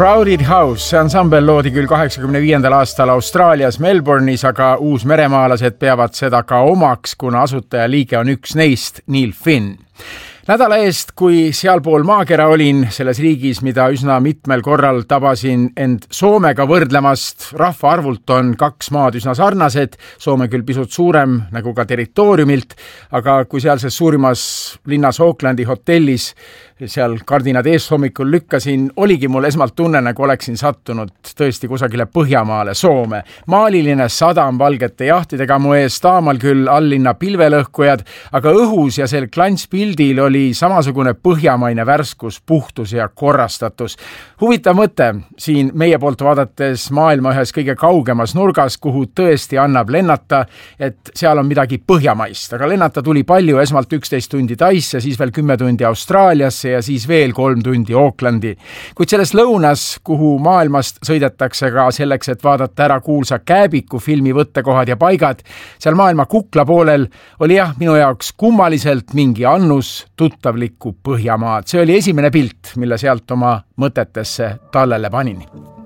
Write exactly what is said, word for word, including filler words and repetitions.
Crowded House, see ansambel loodi küll kaheksakümne viiendal aastal Austraalias Melbourne'is, aga uusmeremaalased peavad seda ka omaks, kuna asutaja liige on üks neist, Neil Finn. Nädala eest, kui sealpool maakera olin, selles riigis, mida üsna mitmel korral tabasin end Soomega võrdlemast, rahvaarvult on kaks maad üsna sarnased, Soome küll pisut suurem nagu ka territooriumilt, aga kui sealses suurimas linnas Aucklandi hotellis seal kardinad ees hommikul lükkasin, oligi mul esmalt tunne, nagu oleksin sattunud tõesti kusagile Põhjamaale, Soome. Maaliline sadam valgete jahtidega mu ees, taamal küll allinna pilvelõhkujad, aga õhus ja sel klantspildil oli samasugune põhjamaine värskus, puhtus ja korrastatus. Huvitav mõte siin meie poolt vaadates maailma ühes kõige kaugemas nurgas, kuhu tõesti annab lennata, et seal on midagi põhjamaist. Aga lennata tuli palju, esmalt üksteist tundi Taisse, siis veel kümme tundi Austraaliasse ja siis veel kolm tundi Aucklandi. Kuid selles lõunas, kuhu maailmast sõidetakse ka selleks, et vaadata ära kuulsa Kääbiku filmi võttekohad ja paigad, seal maailma kukla poolel oli jah, minu jaoks kummaliselt mingi annus tuttavlikku Põhjamaad. See oli esimene pilt, mille sealt oma mõtetesse tallele panin.